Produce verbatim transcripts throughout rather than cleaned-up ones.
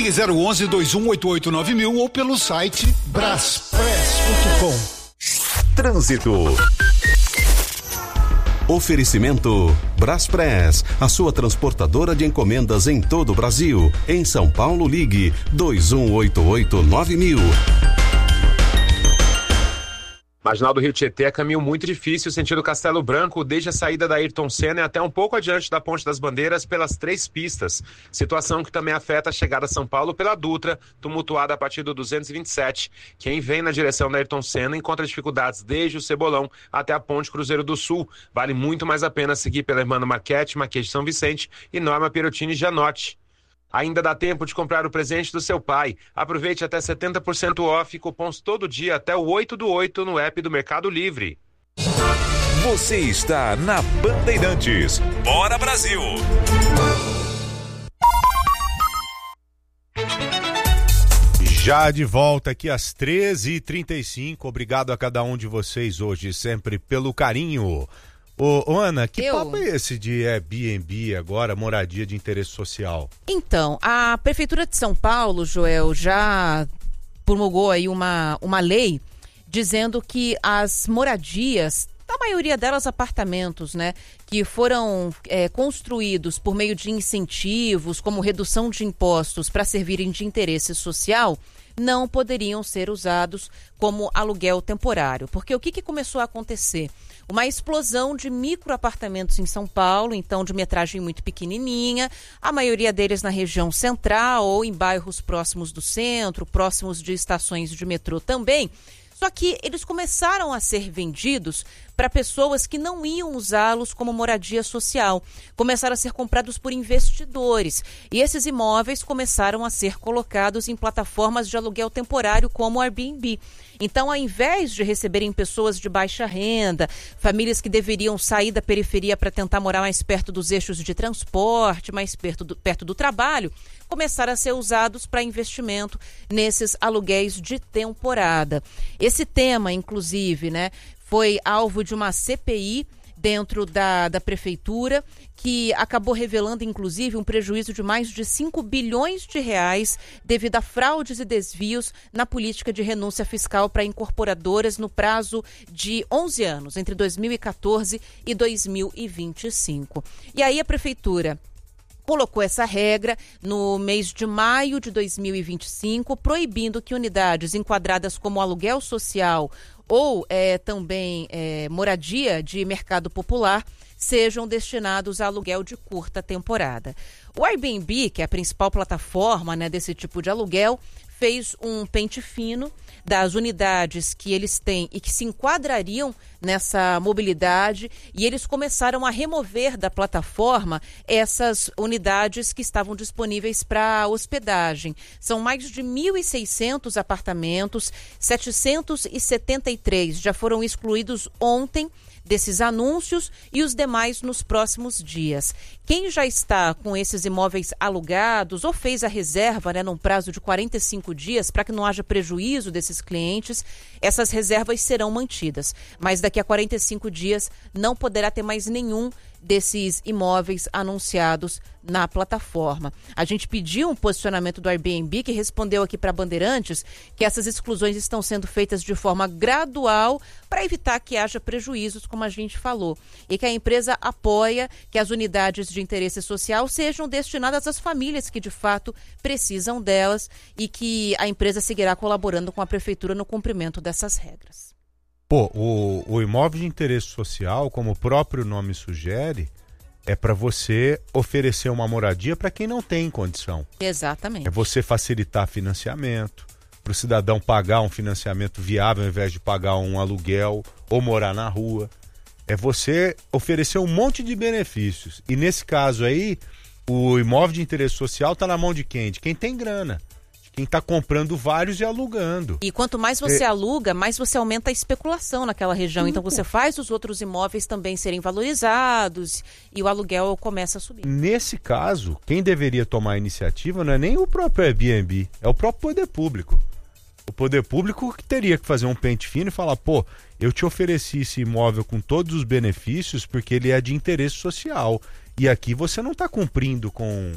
Ligue zero onze, dois um oito oito nove mil ou pelo site braspress ponto com. Trânsito. Oferecimento Braspress, a sua transportadora de encomendas em todo o Brasil. Em São Paulo, ligue dois um oito oito nove mil. Marginal do Rio Tietê é caminho muito difícil, sentido Castelo Branco, desde a saída da Ayrton Senna até um pouco adiante da Ponte das Bandeiras pelas três pistas. Situação que também afeta a chegada a São Paulo pela Dutra, tumultuada a partir do duzentos e vinte e sete. Quem vem na direção da Ayrton Senna encontra dificuldades desde o Cebolão até a Ponte Cruzeiro do Sul. Vale muito mais a pena seguir pela Hermano Marchetti, Marquês de São Vicente e Norma Perotini Janotti. Ainda dá tempo de comprar o presente do seu pai. Aproveite até setenta por cento off, cupons todo dia até o oito do oito no app do Mercado Livre. Você está na Bandeirantes. Bora Brasil! Já de volta aqui às treze e trinta e cinco. Obrigado a cada um de vocês hoje, sempre pelo carinho. Ô, ô Ana, que Eu... papo é esse de Airbnb agora, moradia de interesse social? Então, a Prefeitura de São Paulo, Joel, já promulgou aí uma, uma lei dizendo que as moradias, a maioria delas apartamentos, né, que foram é, construídos por meio de incentivos, como redução de impostos para servirem de interesse social, não poderiam ser usados como aluguel temporário. Porque o que, que começou a acontecer? Uma explosão de microapartamentos em São Paulo, então de metragem muito pequenininha, a maioria deles na região central ou em bairros próximos do centro, próximos de estações de metrô também. Só que eles começaram a ser vendidos para pessoas que não iam usá-los como moradia social. Começaram a ser comprados por investidores. E esses imóveis começaram a ser colocados em plataformas de aluguel temporário como o Airbnb. Então, ao invés de receberem pessoas de baixa renda, famílias que deveriam sair da periferia para tentar morar mais perto dos eixos de transporte, mais perto do, perto do trabalho, começaram a ser usados para investimento nesses aluguéis de temporada. Esse tema, inclusive, né, foi alvo de uma C P I dentro da, da prefeitura, que acabou revelando, inclusive, um prejuízo de mais de cinco bilhões de reais devido a fraudes e desvios na política de renúncia fiscal para incorporadoras no prazo de onze anos, entre dois mil e quatorze e dois mil e vinte e cinco. E aí a prefeitura colocou essa regra no mês de maio de dois mil e vinte e cinco, proibindo que unidades enquadradas como aluguel social ou é, também é, moradia de mercado popular sejam destinados a aluguel de curta temporada. O Airbnb, que é a principal plataforma, né, desse tipo de aluguel, fez um pente fino das unidades que eles têm e que se enquadrariam nessa mobilidade, e eles começaram a remover da plataforma essas unidades que estavam disponíveis para hospedagem. São mais de mil e seiscentos apartamentos, setecentos e setenta e três já foram excluídos ontem desses anúncios e os demais nos próximos dias. Quem já está com esses imóveis alugados ou fez a reserva, né, num prazo de quarenta e cinco dias para que não haja prejuízo desses clientes, essas reservas serão mantidas. Mas daqui a quarenta e cinco dias não poderá ter mais nenhum desses imóveis anunciados na plataforma. A gente pediu um posicionamento do Airbnb, que respondeu aqui para Bandeirantes que essas exclusões estão sendo feitas de forma gradual para evitar que haja prejuízos, como a gente falou, e que a empresa apoia que as unidades de interesse social sejam destinadas às famílias que de fato precisam delas, e que a empresa seguirá colaborando com a prefeitura no cumprimento dessas regras. Pô, o, o imóvel de interesse social, como o próprio nome sugere, é para você oferecer uma moradia para quem não tem condição. Exatamente. É você facilitar financiamento, para o cidadão pagar um financiamento viável ao invés de pagar um aluguel ou morar na rua. É você oferecer um monte de benefícios. E nesse caso aí, o imóvel de interesse social está na mão de quem? De quem tem grana. Quem está comprando vários e alugando. E quanto mais você é... aluga, mais você aumenta a especulação naquela região. Uhum. Então você faz os outros imóveis também serem valorizados e o aluguel começa a subir. Nesse caso, quem deveria tomar a iniciativa não é nem o próprio Airbnb, é o próprio poder público. O poder público que teria que fazer um pente fino e falar, pô, eu te ofereci esse imóvel com todos os benefícios porque ele é de interesse social. E aqui você não está cumprindo com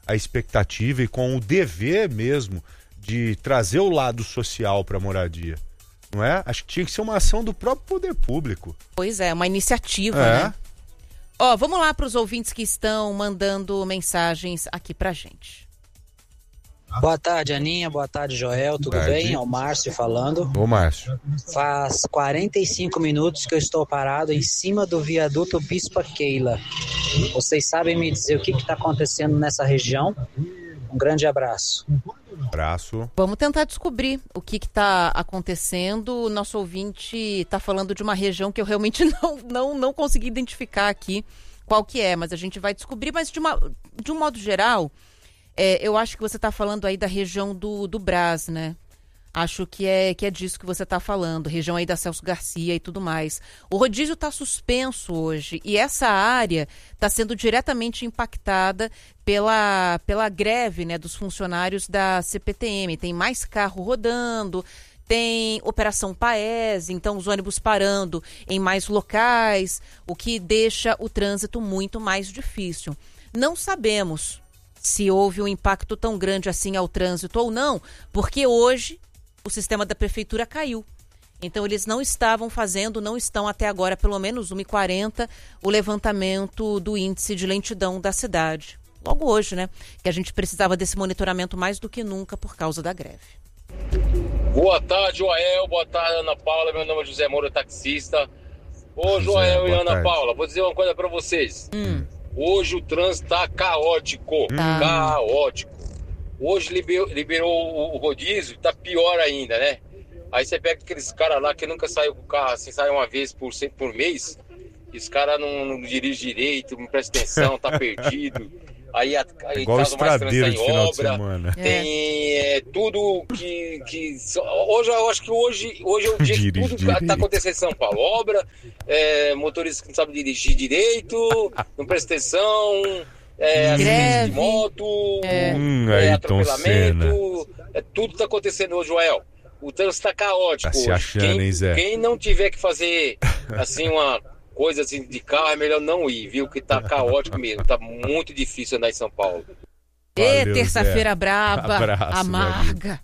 a expectativa e com o dever mesmo de trazer o lado social para a moradia. Não é? Acho que tinha que ser uma ação do próprio poder público. Pois é, uma iniciativa, É. né? Ó, vamos lá para os ouvintes que estão mandando mensagens aqui pra gente. Boa tarde, Aninha. Boa tarde, Joel. Tudo Tarde. bem? É o Márcio falando. Ô, Márcio. Faz quarenta e cinco minutos que eu estou parado em cima do viaduto Bispa Keila. Vocês sabem me dizer o que está acontecendo nessa região? Um grande abraço. Abraço. Vamos tentar descobrir o que está acontecendo. O nosso ouvinte está falando de uma região que eu realmente não, não, não consegui identificar aqui qual que é, mas a gente vai descobrir. Mas de, uma, de um modo geral, é, eu acho que você está falando aí da região do, do Brás, né? Acho que é, que é disso que você está falando, região aí da Celso Garcia e tudo mais. O rodízio está suspenso hoje e essa área está sendo diretamente impactada pela, pela greve, né, dos funcionários da C P T M. Tem mais carro rodando, tem Operação Paese, então os ônibus parando em mais locais, o que deixa o trânsito muito mais difícil. Não sabemos se houve um impacto tão grande assim ao trânsito ou não, porque hoje o sistema da prefeitura caiu. Então eles não estavam fazendo, não estão até agora, pelo menos uma e quarenta, o levantamento do índice de lentidão da cidade. Logo hoje, né? Que a gente precisava desse monitoramento mais do que nunca por causa da greve. Boa tarde, Joel. Boa tarde, Ana Paula. Meu nome é José Moura, taxista. Ô, Joel e Ana tarde. Paula, vou dizer uma coisa pra vocês. Hum. Hoje o trânsito tá caótico. Hum. Caótico. Hoje liberou, liberou o rodízio, tá pior ainda, né? Aí você pega aqueles caras lá que nunca saiu com o carro, assim, sai uma vez por, por mês, e os caras não, não dirigem direito, não prestam atenção, tá perdido. Aí, aí Igual o causa mais estradeiro de trânsito em final de obra. semana. Tem é, tudo que, que... Hoje eu acho que hoje, hoje é o dia que Dirige tudo direito. tá acontecendo em São Paulo. Obra, é, motorista que não sabe dirigir direito, não presta atenção... É, acidente de moto, é, Hum, é, Ayrton atropelamento, é, tudo tá acontecendo hoje, Joel. O trânsito tá caótico. Tá se hoje. achando, quem, hein, Zé? quem não tiver que fazer assim uma coisa assim de carro, é melhor não ir, viu? Que tá caótico mesmo, tá muito difícil andar em São Paulo. E Valeu, terça-feira Zé. braba, Abraço, amarga.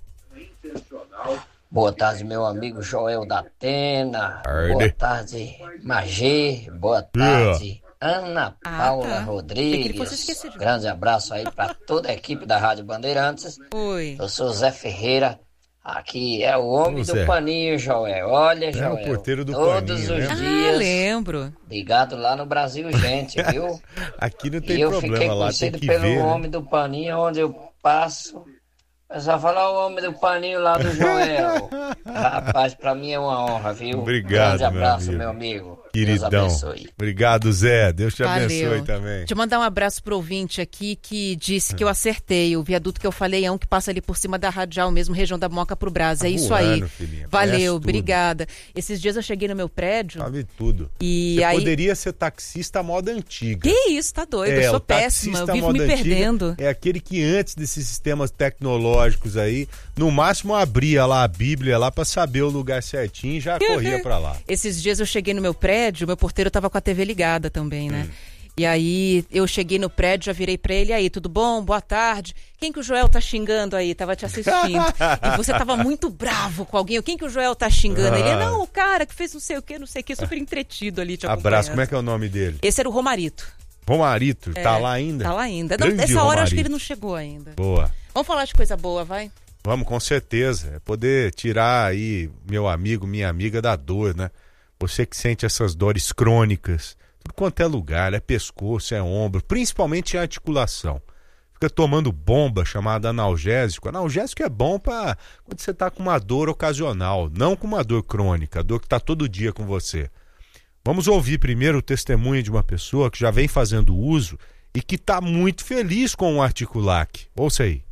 Boa tarde, meu amigo Joel da Atena. Tarde. Boa tarde, Magê. Boa tarde, Ana Paula Ah, tá. Rodrigues. Pensei que ele fosse esquecido. Grande abraço aí para toda a equipe da Rádio Bandeirantes. Oi. Eu sou Zé Ferreira. Aqui é o homem Ô, do Zé. paninho, Joel. Olha, É Joel. o porteiro do todos paninho, os né? Ah, dias. lembro. Ligado lá no Brasil, gente, viu? Aqui não tem E eu problema, fiquei lá tem conhecido que pelo ver. né? homem do paninho, onde eu passo. Eu só falar o homem do paninho lá do Joel. Rapaz, pra mim é uma honra, viu? Obrigado, Grande abraço, meu meu amigo. amigo. Queridão. Deus abençoe. Obrigado, Zé. Deus te Valeu. abençoe também. Deixa eu mandar um abraço pro ouvinte aqui que disse que eu acertei. O viaduto que eu falei é um que passa ali por cima da Radial mesmo, região da Moca pro Brás. É Tá isso voando, aí. filhinha. Conhece Valeu, tudo. obrigada. Esses dias eu cheguei no meu prédio Sabe tudo. e Você aí... poderia ser taxista à moda antiga. Que isso, tá doido? É, eu sou o péssima, eu taxista à vivo me moda antiga perdendo. É aquele que antes desses sistemas tecnológicos aí, no máximo abria lá a Bíblia lá pra saber o lugar certinho e já corria pra lá. Esses dias eu cheguei no meu prédio, meu porteiro tava com a T V ligada também, né? Hum. E aí eu cheguei no prédio, já virei pra ele, e aí, tudo bom? Boa tarde. Quem que o Joel tá xingando aí? Tava te assistindo. E você tava muito bravo com alguém. Quem que o Joel tá xingando? Ele, não, o cara que fez não sei o que, não sei o que, super entretido ali te Abraço, como é acompanhando. que é o nome dele? Esse era o Romarito. Romarito, É, tá lá ainda? Tá lá ainda. Não, Grande essa hora eu acho que Romarito. ele não chegou ainda. Boa. Vamos falar de coisa boa, vai? Vamos, com certeza. É poder tirar aí meu amigo, minha amiga da dor, né? Você que sente essas dores crônicas, tudo quanto é lugar, é pescoço, é ombro, principalmente a articulação. Fica tomando bomba chamada analgésico. Analgésico é bom para quando você tá com uma dor ocasional, não com uma dor crônica, a dor que tá todo dia com você. Vamos ouvir primeiro o testemunho de uma pessoa que já vem fazendo uso e que tá muito feliz com o Articulac. Ouça aí.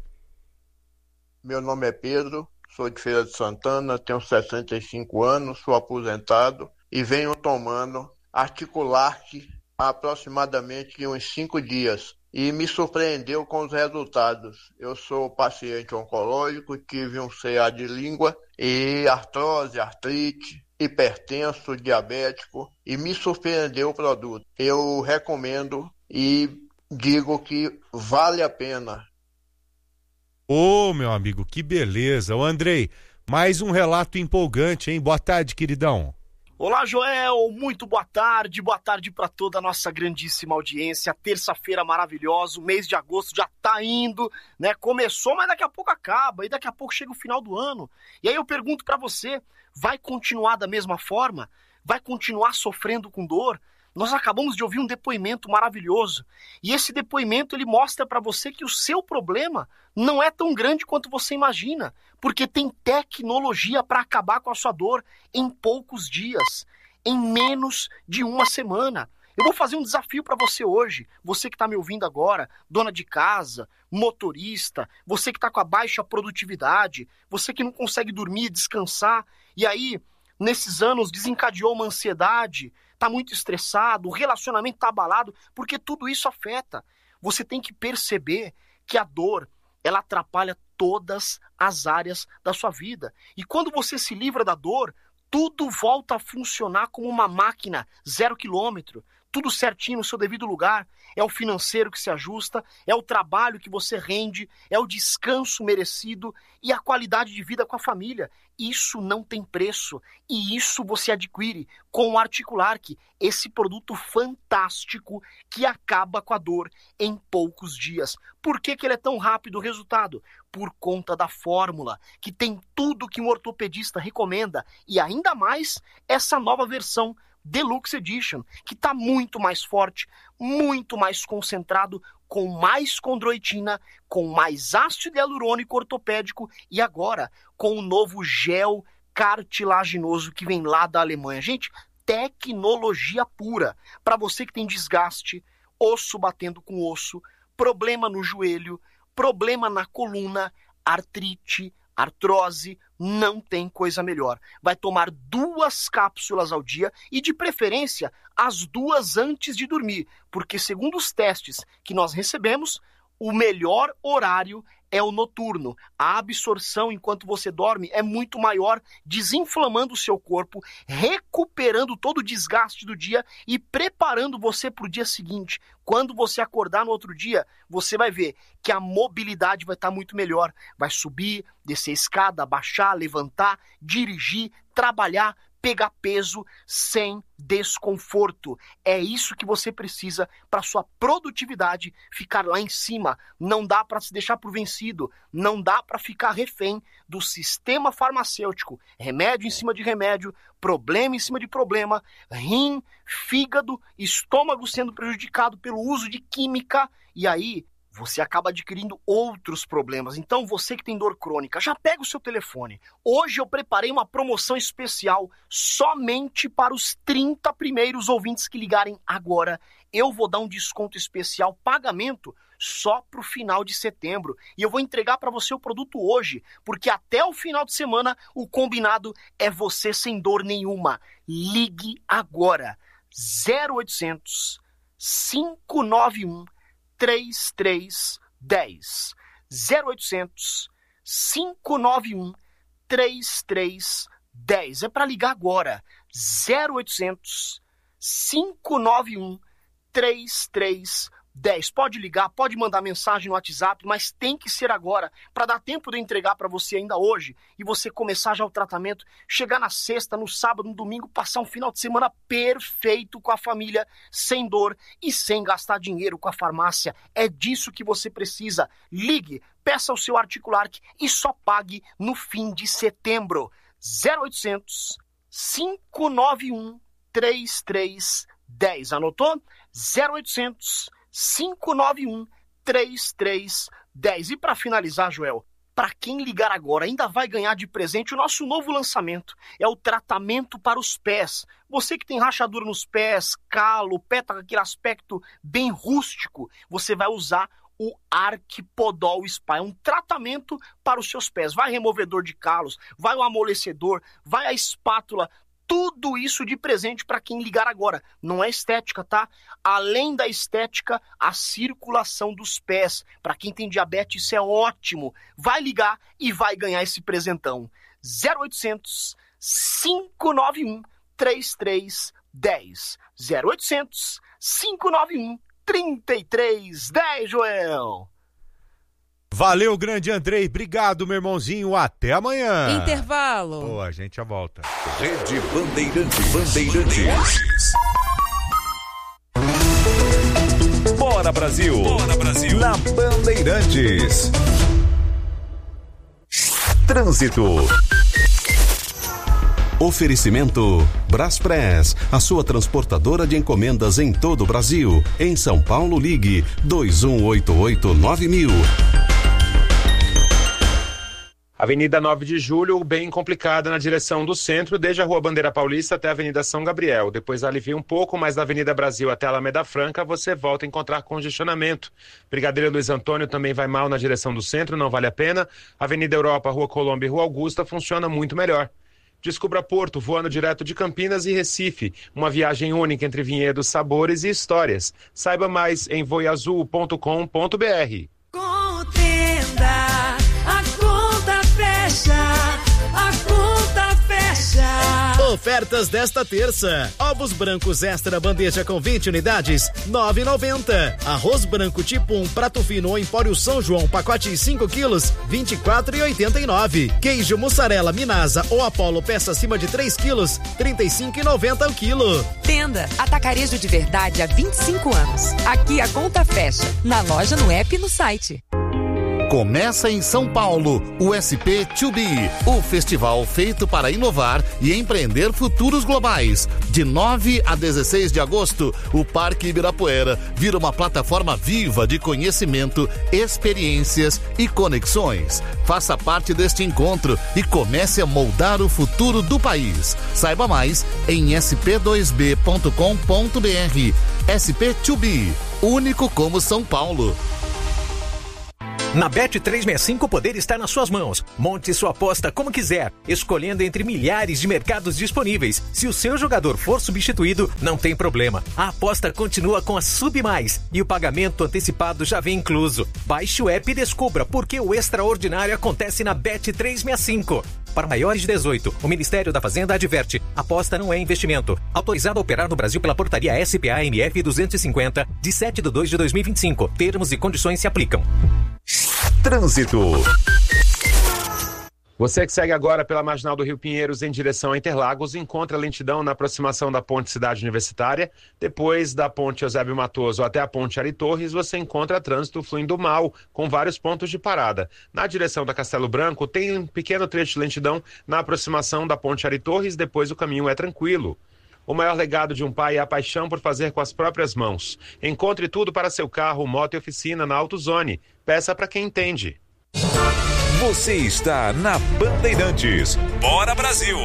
Meu nome é Pedro, sou de Feira de Santana, tenho sessenta e cinco anos, sou aposentado e venho tomando Articulac há aproximadamente uns cinco dias e me surpreendeu com os resultados. Eu sou paciente oncológico, tive um C A de língua e artrose, artrite, hipertenso, diabético e me surpreendeu o produto. Eu recomendo e digo que vale a pena. Ô, meu amigo, que beleza. Ô, Andrei, mais um relato empolgante, hein? Boa tarde, queridão. Olá, Joel, muito boa tarde, boa tarde para toda a nossa grandíssima audiência, terça-feira maravilhosa, o mês de agosto já tá indo, né, começou, mas daqui a pouco acaba, e daqui a pouco chega o final do ano, e aí eu pergunto para você, vai continuar da mesma forma? Vai continuar sofrendo com dor? Nós acabamos de ouvir um depoimento maravilhoso, e esse depoimento ele mostra para você que o seu problema não é tão grande quanto você imagina, porque tem tecnologia para acabar com a sua dor em poucos dias, em menos de uma semana. Eu vou fazer um desafio para você hoje, você que está me ouvindo agora, dona de casa, motorista, você que está com a baixa produtividade, você que não consegue dormir, descansar, e aí, nesses anos, desencadeou uma ansiedade, está muito estressado, o relacionamento está abalado, porque tudo isso afeta. Você tem que perceber que a dor, ela atrapalha todas as áreas da sua vida. E quando você se livra da dor, tudo volta a funcionar como uma máquina, zero quilômetro, tudo certinho no seu devido lugar. É o financeiro que se ajusta, é o trabalho que você rende, é o descanso merecido e a qualidade de vida com a família. Isso não tem preço e isso você adquire com o Articulark, esse produto fantástico que acaba com a dor em poucos dias. Por que que ele é tão rápido o resultado? Por conta da fórmula, que tem tudo que um ortopedista recomenda e ainda mais essa nova versão Deluxe Edition, que está muito mais forte, muito mais concentrado, com mais condroitina, com mais ácido hialurônico ortopédico e agora com o novo gel cartilaginoso que vem lá da Alemanha. Gente, tecnologia pura para você que tem desgaste, osso batendo com osso, problema no joelho, problema na coluna, artrite, artrose, não tem coisa melhor. Vai tomar duas cápsulas ao dia e, de preferência, as duas antes de dormir, porque, segundo os testes que nós recebemos, o melhor horário é o noturno. A absorção enquanto você dorme é muito maior, desinflamando o seu corpo, recuperando todo o desgaste do dia e preparando você para o dia seguinte. Quando você acordar no outro dia, você vai ver que a mobilidade vai estar muito melhor. Vai subir, descer a escada, baixar, levantar, dirigir, trabalhar, pegar peso sem desconforto. É isso que você precisa para sua produtividade ficar lá em cima. Não dá para se deixar por vencido, não dá para ficar refém do sistema farmacêutico. Remédio em cima de remédio, problema em cima de problema, rim, fígado, estômago sendo prejudicado pelo uso de química, e aí você acaba adquirindo outros problemas. Então, você que tem dor crônica, já pega o seu telefone. Hoje eu preparei uma promoção especial somente para os trinta primeiros ouvintes que ligarem agora. Eu vou dar um desconto especial, pagamento, só para o final de setembro. E eu vou entregar para você o produto hoje, porque até o final de semana o combinado é você sem dor nenhuma. Ligue agora. zero oitocentos, cinco nove um, três três um zero zero oitocentos, cinco nove um, três três um zero. É para ligar agora. zero oitocentos, cinco nove um, três três um zero. Pode ligar, pode mandar mensagem no WhatsApp, mas tem que ser agora, para dar tempo de eu entregar para você ainda hoje e você começar já o tratamento, chegar na sexta, no sábado, no domingo, passar um final de semana perfeito com a família, sem dor e sem gastar dinheiro com a farmácia. É disso que você precisa. Ligue, peça o seu Articulark e só pague no fim de setembro. zero oitocentos, cinco nove um, três três um zero. Anotou? zero oitocentos, cinco nove um, três três um zero. E para finalizar, Joel, para quem ligar agora ainda vai ganhar de presente o nosso novo lançamento. É o tratamento para os pés. Você que tem rachadura nos pés, calo, o pé tá com aquele aspecto bem rústico, você vai usar o Arquipodol Spa. É um tratamento para os seus pés. Vai removedor de calos, vai o amolecedor, vai a espátula. Tudo isso de presente para quem ligar agora. Não é estética, tá? Além da estética, a circulação dos pés. Para quem tem diabetes, isso é ótimo. Vai ligar e vai ganhar esse presentão. zero oitocentos, cinco nove um, três três um zero. zero oitocentos, cinco nove um, trinta e três dez, Joel. Valeu, grande Andrei. Obrigado, meu irmãozinho. Até amanhã. Intervalo. Boa, a gente já volta. Rede Bandeirantes. Bandeirantes. Bora, Brasil. Bora, Brasil. Na Bandeirantes. Trânsito. Oferecimento Braspress, a sua transportadora de encomendas em todo o Brasil. Em São Paulo, ligue dois um oito oito nove mil. Avenida nove de Julho, bem complicada na direção do centro, desde a Rua Bandeira Paulista até a Avenida São Gabriel. Depois alivia um pouco, mas da Avenida Brasil até a Alameda Franca, você volta a encontrar congestionamento. Brigadeiro Luiz Antônio também vai mal na direção do centro, não vale a pena. Avenida Europa, Rua Colômbia e Rua Augusta funciona muito melhor. Descubra Porto, voando direto de Campinas e Recife. Uma viagem única entre vinhedos, sabores e histórias. Saiba mais em voiazul ponto com ponto br. Contenda, a conta fecha, a conta fecha. Ofertas desta terça: ovos brancos extra bandeja com vinte unidades, nove reais e noventa centavos. Arroz branco tipo um prato fino ou Empório São João, pacote cinco quilos, vinte e quatro reais e oitenta e nove centavos. Queijo mussarela Minasa ou Apollo peça acima de três quilos, trinta e cinco reais e noventa centavos o quilo. Tenda Atacarejo de Verdade há vinte e cinco anos. Aqui a conta fecha. Na loja, no app e no site. Começa em São Paulo, o S P dois B, o festival feito para inovar e empreender futuros globais. De nove a dezesseis de agosto, o Parque Ibirapuera vira uma plataforma viva de conhecimento, experiências e conexões. Faça parte deste encontro e comece a moldar o futuro do país. Saiba mais em s p dois b ponto com ponto b r. S P dois B, único como São Paulo. Na Bet trezentos e sessenta e cinco o poder está nas suas mãos. Monte sua aposta como quiser, escolhendo entre milhares de mercados disponíveis. Se o seu jogador for substituído, não tem problema. A aposta continua com a Sub Mais e o pagamento antecipado já vem incluso. Baixe o app e descubra por que o extraordinário acontece na Bet trezentos e sessenta e cinco. Para maiores de dezoito, o Ministério da Fazenda adverte: aposta não é investimento. Autorizado a operar no Brasil pela portaria S P A M F duzentos e cinquenta, de sete de dois de dois mil e vinte e cinco. Termos e condições se aplicam. Trânsito. Você que segue agora pela Marginal do Rio Pinheiros em direção a Interlagos encontra lentidão na aproximação da Ponte Cidade Universitária. Depois da Ponte Eusébio Matoso até a Ponte Ari Torres, você encontra trânsito fluindo mal, com vários pontos de parada. Na direção da Castelo Branco, tem um pequeno trecho de lentidão na aproximação da Ponte Ari Torres, depois o caminho é tranquilo. O maior legado de um pai é a paixão por fazer com as próprias mãos. Encontre tudo para seu carro, moto e oficina na AutoZone. Peça para quem entende. Você está na Bandeirantes. Bora, Brasil!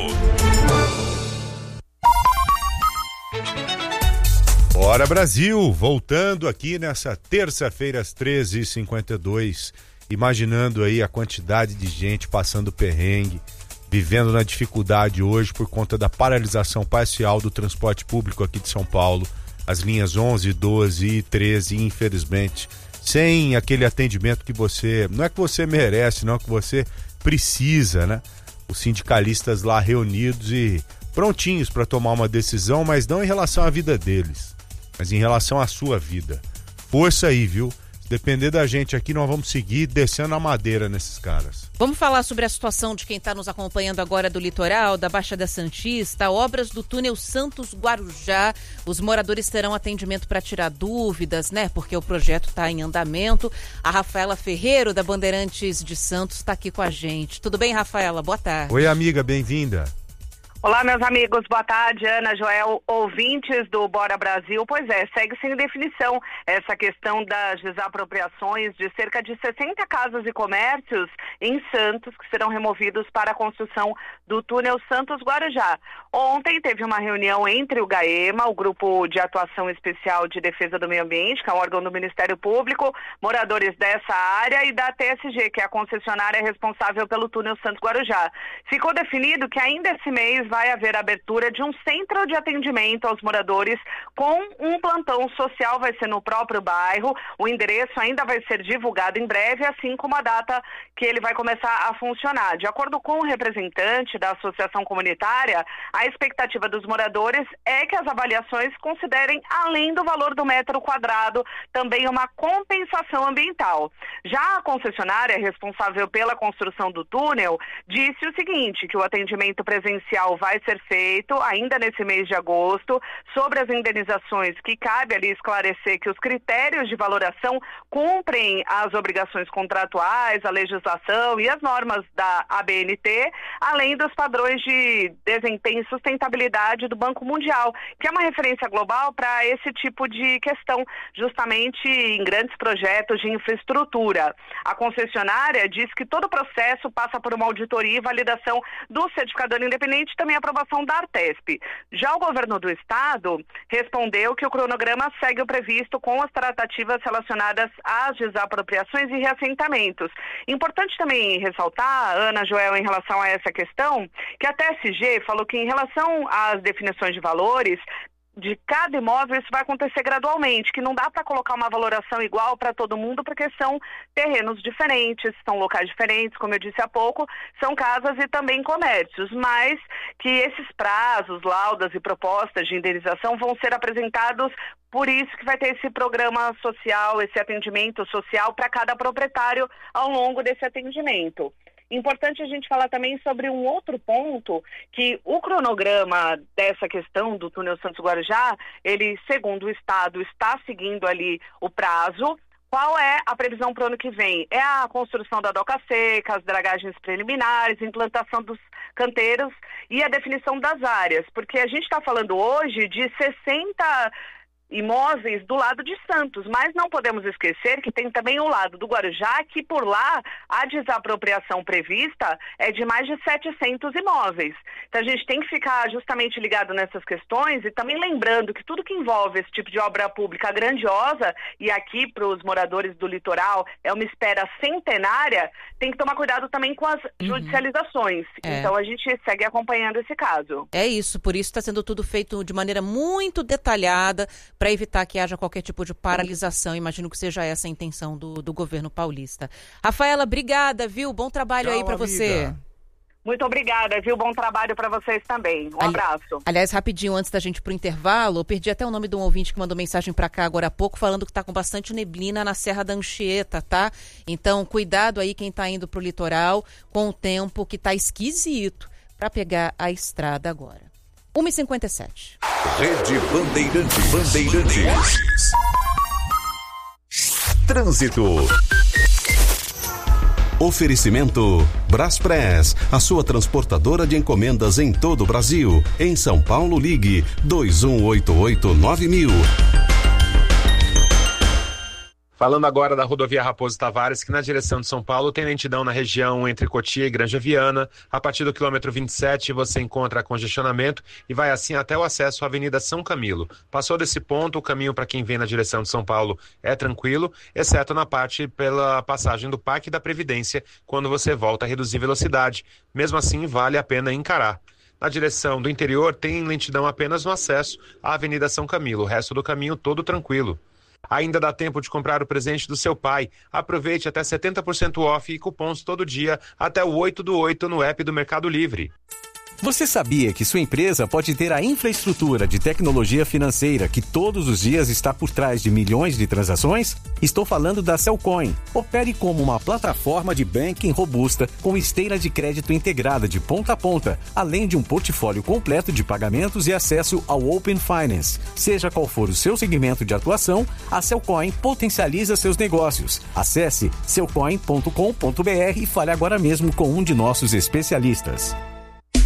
Bora, Brasil! Voltando aqui nessa terça-feira às treze e cinquenta e dois, imaginando aí a quantidade de gente passando perrengue, vivendo na dificuldade hoje por conta da paralisação parcial do transporte público aqui de São Paulo, as linhas onze, doze e treze, infelizmente, sem aquele atendimento que você, não é que você merece, não, que você precisa, né? Os sindicalistas lá reunidos e prontinhos para tomar uma decisão, mas não em relação à vida deles, mas em relação à sua vida. Força aí, viu? Se depender da gente aqui, nós vamos seguir descendo a madeira nesses caras. Vamos falar sobre a situação de quem está nos acompanhando agora do litoral, da Baixada Santista, obras do túnel Santos Guarujá. Os moradores terão atendimento para tirar dúvidas, né? Porque o projeto está em andamento. A Rafaela Ferreiro, da Bandeirantes de Santos, está aqui com a gente. Tudo bem, Rafaela? Boa tarde. Oi, amiga, bem-vinda. Olá, meus amigos, boa tarde, Ana, Joel, ouvintes do Bora Brasil. Pois é, segue sem definição essa questão das desapropriações de cerca de sessenta casas e comércios em Santos, que serão removidos para a construção do túnel Santos Guarujá. Ontem teve uma reunião entre o GAEMA, o Grupo de Atuação Especial de Defesa do Meio Ambiente, que é um órgão do Ministério Público, moradores dessa área, e da T S G, que é a concessionária responsável pelo túnel Santos Guarujá. Ficou definido que ainda esse mês vai haver a abertura de um centro de atendimento aos moradores com um plantão social, vai ser no próprio bairro. O endereço ainda vai ser divulgado em breve, assim como a data que ele vai vai começar a funcionar. De acordo com o representante da associação comunitária, a expectativa dos moradores é que as avaliações considerem, além do valor do metro quadrado, também uma compensação ambiental. Já a concessionária responsável pela construção do túnel disse o seguinte, que o atendimento presencial vai ser feito ainda nesse mês de agosto, sobre as indenizações, que cabe ali esclarecer que os critérios de valoração cumprem as obrigações contratuais, a legislação e as normas da A B N T, além dos padrões de desempenho e sustentabilidade do Banco Mundial, que é uma referência global para esse tipo de questão, justamente em grandes projetos de infraestrutura. A concessionária diz que todo o processo passa por uma auditoria e validação do certificador independente e também aprovação da Artesp. Já o governo do estado respondeu que o cronograma segue o previsto com as tratativas relacionadas às desapropriações e reassentamentos. Importante também ressaltar, Ana, Joel, em relação a essa questão, que a T S G falou que em relação às definições de valores de cada imóvel, isso vai acontecer gradualmente, que não dá para colocar uma valoração igual para todo mundo, porque são terrenos diferentes, são locais diferentes, como eu disse há pouco, são casas e também comércios, mas que esses prazos, laudas e propostas de indenização vão ser apresentados, por isso que vai ter esse programa social, esse atendimento social para cada proprietário ao longo desse atendimento. Importante a gente falar também sobre um outro ponto, que o cronograma dessa questão do túnel Santos Guarujá, ele, segundo o Estado, está seguindo ali o prazo. Qual é a previsão para o ano que vem? É a construção da doca seca, as dragagens preliminares, implantação dos canteiros e a definição das áreas, porque a gente está falando hoje de sessenta imóveis do lado de Santos, mas não podemos esquecer que tem também o lado do Guarujá, que por lá a desapropriação prevista é de mais de setecentos imóveis. Então a gente tem que ficar justamente ligado nessas questões e também lembrando que tudo que envolve esse tipo de obra pública grandiosa, e aqui para os moradores do litoral é uma espera centenária, tem que tomar cuidado também com as uhum. judicializações. É. Então a gente segue acompanhando esse caso. É isso, por isso está sendo tudo feito de maneira muito detalhada, para evitar que haja qualquer tipo de paralisação. Imagino que seja essa a intenção do, do governo paulista. Rafaela, obrigada, viu? Bom trabalho Tchau, aí para você. Muito obrigada, viu? Bom trabalho para vocês também. Um Ali... abraço. Aliás, rapidinho, antes da gente ir pro intervalo, eu perdi até o nome de um ouvinte que mandou mensagem para cá agora há pouco, falando que tá com bastante neblina na Serra da Anchieta, tá? Então, cuidado aí quem tá indo pro litoral com o tempo que tá esquisito para pegar a estrada agora. uma e cinquenta e sete. Rede Bandeirantes. Bandeirantes. Trânsito. Oferecimento Braspress, a sua transportadora de encomendas em todo o Brasil. Em São Paulo, ligue dois um oito oito nove mil. Falando agora da rodovia Raposo Tavares, que na direção de São Paulo tem lentidão na região entre Cotia e Granja Viana. A partir do quilômetro vinte e sete você encontra congestionamento e vai assim até o acesso à Avenida São Camilo. Passou desse ponto, o caminho para quem vem na direção de São Paulo é tranquilo, exceto na parte pela passagem do Parque da Previdência, quando você volta a reduzir velocidade. Mesmo assim, vale a pena encarar. Na direção do interior tem lentidão apenas no acesso à Avenida São Camilo, o resto do caminho todo tranquilo. Ainda dá tempo de comprar o presente do seu pai. Aproveite até setenta por cento off e cupons todo dia até o oito do oito no app do Mercado Livre. Você sabia que sua empresa pode ter a infraestrutura de tecnologia financeira que todos os dias está por trás de milhões de transações? Estou falando da Cellcoin. Opere como uma plataforma de banking robusta com esteira de crédito integrada de ponta a ponta, além de um portfólio completo de pagamentos e acesso ao Open Finance. Seja qual for o seu segmento de atuação, a Cellcoin potencializa seus negócios. Acesse cellcoin ponto com ponto br e fale agora mesmo com um de nossos especialistas.